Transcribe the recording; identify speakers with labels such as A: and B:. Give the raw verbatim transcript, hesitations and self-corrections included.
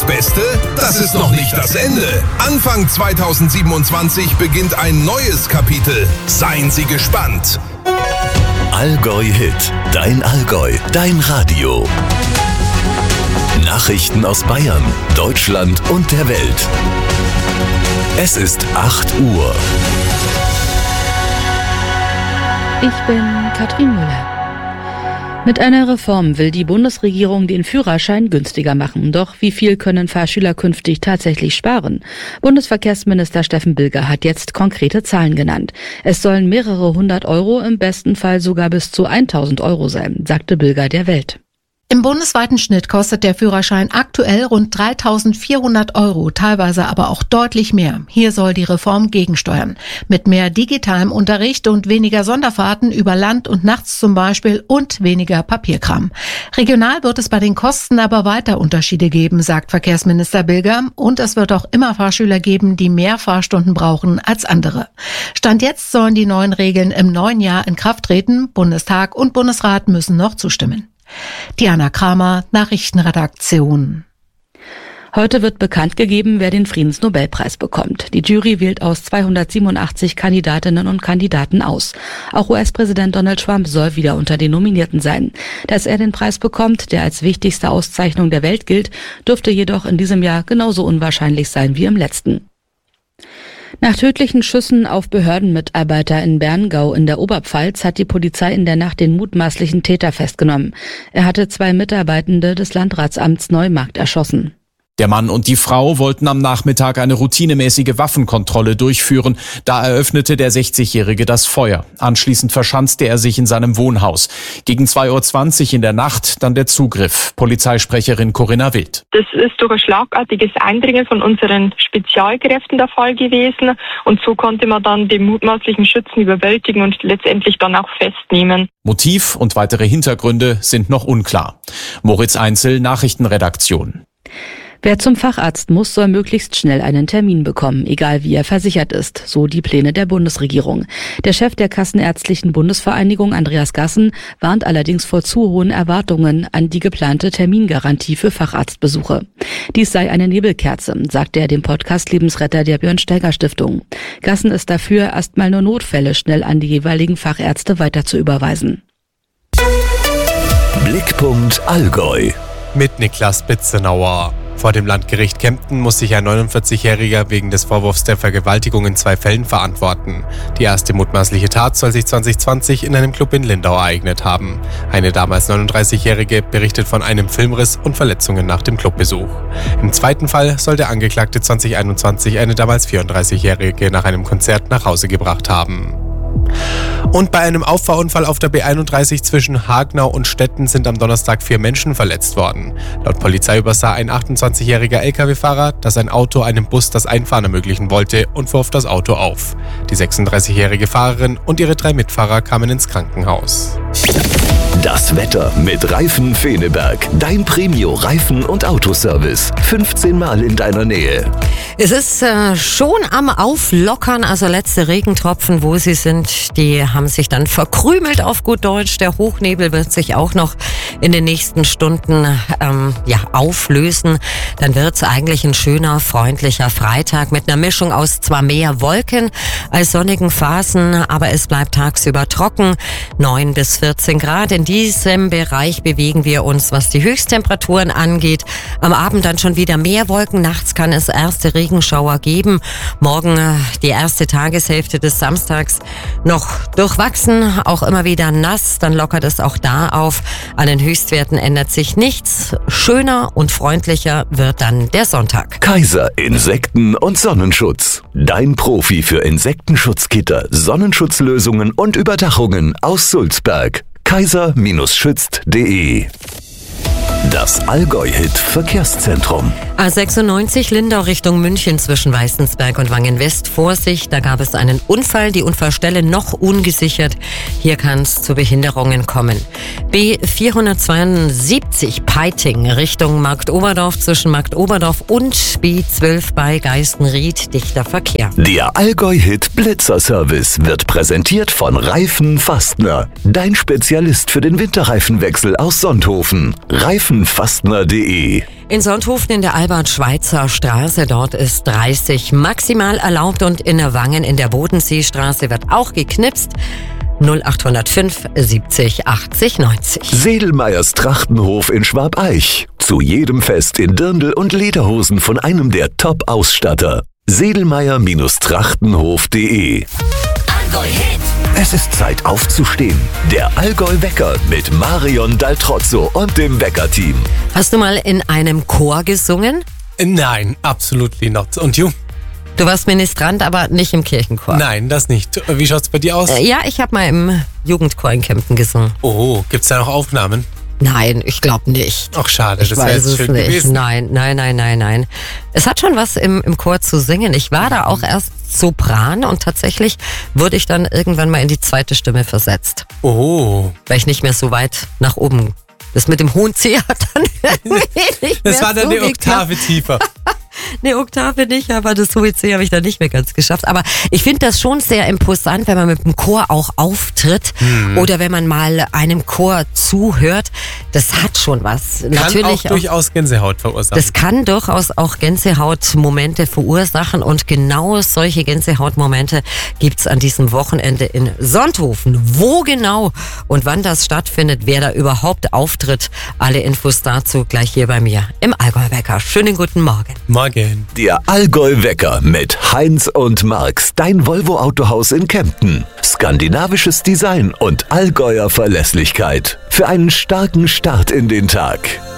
A: das Beste? Das ist noch nicht das Ende. Anfang zweitausendsiebenundzwanzig beginnt ein neues Kapitel. Seien Sie gespannt.
B: Allgäu Hit. Dein Allgäu. Dein Radio. Nachrichten aus Bayern, Deutschland und der Welt. Es ist acht Uhr.
C: Ich bin Katrin Müller. Mit einer Reform will die Bundesregierung den Führerschein günstiger machen. Doch wie viel können Fahrschüler künftig tatsächlich sparen? Bundesverkehrsminister Steffen Bilger hat jetzt konkrete Zahlen genannt. Es sollen mehrere hundert Euro, im besten Fall sogar bis zu tausend Euro sein, sagte Bilger der Welt.
D: Im bundesweiten Schnitt kostet der Führerschein aktuell rund dreitausendvierhundert Euro, teilweise aber auch deutlich mehr. Hier soll die Reform gegensteuern. Mit mehr digitalem Unterricht und weniger Sonderfahrten über Land und nachts zum Beispiel und weniger Papierkram. Regional wird es bei den Kosten aber weiter Unterschiede geben, sagt Verkehrsminister Bilger. Und es wird auch immer Fahrschüler geben, die mehr Fahrstunden brauchen als andere. Stand jetzt sollen die neuen Regeln im neuen Jahr in Kraft treten. Bundestag und Bundesrat müssen noch zustimmen. Diana Kramer, Nachrichtenredaktion.
C: Heute wird bekannt gegeben, wer den Friedensnobelpreis bekommt. Die Jury wählt aus zweihundertsiebenundachtzig Kandidatinnen und Kandidaten aus. Auch U S-Präsident Donald Trump soll wieder unter den Nominierten sein. Dass er den Preis bekommt, der als wichtigste Auszeichnung der Welt gilt, dürfte jedoch in diesem Jahr genauso unwahrscheinlich sein wie im letzten. Nach tödlichen Schüssen auf Behördenmitarbeiter in Berngau in der Oberpfalz hat die Polizei in der Nacht den mutmaßlichen Täter festgenommen. Er hatte zwei Mitarbeitende des Landratsamts Neumarkt erschossen.
E: Der Mann und die Frau wollten am Nachmittag eine routinemäßige Waffenkontrolle durchführen. Da eröffnete der sechzigjährige das Feuer. Anschließend verschanzte er sich in seinem Wohnhaus. Gegen zwei Uhr zwanzig in der Nacht dann der Zugriff. Polizeisprecherin Corinna Wild.
F: Das ist durch ein schlagartiges Eindringen von unseren Spezialkräften der Fall gewesen. Und so konnte man dann den mutmaßlichen Schützen überwältigen und letztendlich dann auch festnehmen.
E: Motiv und weitere Hintergründe sind noch unklar. Moritz Einzel, Nachrichtenredaktion.
C: Wer zum Facharzt muss, soll möglichst schnell einen Termin bekommen, egal wie er versichert ist, so die Pläne der Bundesregierung. Der Chef der Kassenärztlichen Bundesvereinigung, Andreas Gassen, warnt allerdings vor zu hohen Erwartungen an die geplante Termingarantie für Facharztbesuche. Dies sei eine Nebelkerze, sagte er dem Podcast Lebensretter der Björn-Steiger-Stiftung. Gassen ist dafür, erstmal nur Notfälle schnell an die jeweiligen Fachärzte weiter zu überweisen.
B: Blickpunkt Allgäu.
G: Mit Niklas Bitzenauer. Vor dem Landgericht Kempten muss sich ein neunundvierzigjähriger wegen des Vorwurfs der Vergewaltigung in zwei Fällen verantworten. Die erste mutmaßliche Tat soll sich zwanzig zwanzig in einem Club in Lindau ereignet haben. Eine damals neununddreißigjährige berichtet von einem Filmriss und Verletzungen nach dem Clubbesuch. Im zweiten Fall soll der Angeklagte zwanzig einundzwanzig eine damals vierunddreißigjährige nach einem Konzert nach Hause gebracht haben. Und bei einem Auffahrunfall auf der B einunddreißig zwischen Hagenau und Stetten sind am Donnerstag vier Menschen verletzt worden. Laut Polizei übersah ein achtundzwanzigjähriger L K W-Fahrer, dass ein Auto einem Bus das Einfahren ermöglichen wollte und warf das Auto auf. Die sechsunddreißigjährige Fahrerin und ihre drei Mitfahrer kamen ins Krankenhaus.
B: Das Wetter mit Reifen Feneberg. Dein Premio-Reifen- und Autoservice. fünfzehn Mal in deiner Nähe.
H: Es ist äh, schon am Auflockern, also letzte Regentropfen, wo sie sind, die haben sich dann verkrümelt auf gut Deutsch. Der Hochnebel wird sich auch noch in den nächsten Stunden ähm, ja, auflösen. Dann wird es eigentlich ein schöner, freundlicher Freitag mit einer Mischung aus zwar mehr Wolken als sonnigen Phasen, aber es bleibt tagsüber trocken. neun bis vierzehn Grad. In diesem Bereich bewegen wir uns, was die Höchsttemperaturen angeht. Am Abend dann schon wieder mehr Wolken. Nachts kann es erste Regenschauer geben. Morgen die erste Tageshälfte des Samstags noch durchwachsen, auch immer wieder nass. Dann lockert es auch da auf. An den Höchstwerten ändert sich nichts. Schöner und freundlicher wird dann der Sonntag.
B: Kaiser Insekten- und Sonnenschutz. Dein Profi für Insektenschutzgitter, Sonnenschutzlösungen und Überdachungen aus Sulzberg. kaiser schützt punkt de. Das Allgäu-Hit-Verkehrszentrum.
H: A sechsundneunzig Lindau Richtung München zwischen Weißensberg und Wangen-West. Vorsicht, da gab es einen Unfall. Die Unfallstelle noch ungesichert. Hier kann es zu Behinderungen kommen. B vierhundertzweiundsiebzig Peiting Richtung Marktoberdorf zwischen Marktoberdorf und B zwölf bei Geistenried. Dichter Verkehr.
B: Der Allgäu-Hit Blitzer-Service wird präsentiert von Reifen Fastner. Dein Spezialist für den Winterreifenwechsel aus Sonthofen. Reifen reifenfastner punkt de.
H: In Sonthofen in der Albert-Schweitzer Straße, dort ist dreißig maximal erlaubt und in Wangen in der Bodenseestraße wird auch geknipst. null acht null fünf siebzig achtzig neunzig.
B: Sedelmeyers Trachtenhof in Schwabeich. Zu jedem Fest in Dirndl und Lederhosen von einem der Top-Ausstatter. sedelmeyer Trachtenhof punkt de. Es ist Zeit aufzustehen. Der Allgäu-Wecker mit Marion Daltrozzo und dem Wecker-Team.
H: Hast du mal in einem Chor gesungen?
G: Nein, absolut not. Und du?
H: Du warst Ministrant, aber nicht im Kirchenchor.
G: Nein, das nicht. Wie schaut's bei dir aus?
H: Äh, ja, ich habe mal im Jugendchor in Kempten gesungen.
G: Oh, gibt's da noch Aufnahmen?
H: Nein, ich glaube nicht.
G: Ach, schade,
H: ich
G: das wäre
H: weiß
G: jetzt
H: es
G: schön
H: nicht.
G: gewesen.
H: Nein, nein, nein, nein, nein. Es hat schon was im, im Chor zu singen. Ich war da auch erst Sopran und tatsächlich wurde ich dann irgendwann mal in die zweite Stimme versetzt.
G: Oh.
H: Weil ich nicht mehr so weit nach oben. Das mit dem hohen C hat dann nicht
G: Das
H: mehr
G: war dann
H: so
G: eine
H: geklappt.
G: Oktave tiefer.
H: Eine Oktave nicht, aber das hohe C habe ich dann nicht mehr ganz geschafft. Aber ich finde das schon sehr imposant, wenn man mit dem Chor auch auftritt
G: hm.
H: oder wenn man mal einem Chor zuhört. Das hat schon was.
G: Kann
H: Natürlich
G: auch durchaus Gänsehaut verursachen.
H: Das kann durchaus auch Gänsehautmomente verursachen und genau solche Gänsehautmomente gibt's an diesem Wochenende in Sonthofen. Wo genau und wann das stattfindet, wer da überhaupt auftritt, alle Infos dazu gleich hier bei mir im Allgäu-Wecker. Schönen guten Morgen.
G: Morgen.
B: Der Allgäu-Wecker mit Heinz und Marx, dein Volvo-Autohaus in Kempten. Skandinavisches Design und Allgäuer Verlässlichkeit. Für einen starken Start in den Tag.